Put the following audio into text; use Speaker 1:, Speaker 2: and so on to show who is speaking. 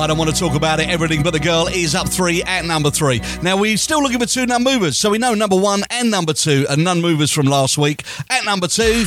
Speaker 1: I Don't Want to Talk About It. Everything But the Girl is up 3 at number 3. Now, we're still looking for 2 non-movers, so we know number 1 and number 2 are non-movers from last week. At number 2,